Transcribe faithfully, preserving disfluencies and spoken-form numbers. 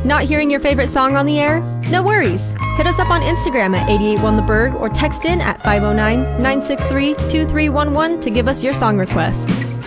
Not hearing your favorite song on the air? No worries. Hit us up on Instagram at eight eight one The Berg or text in at five oh nine, nine six three, two three one one to give us your song request.